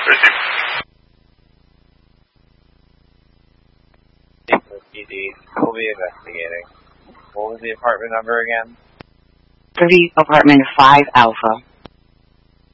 Receive. PD, we'll be investigating. What was the apartment number again? 30 apartment 5 Alpha.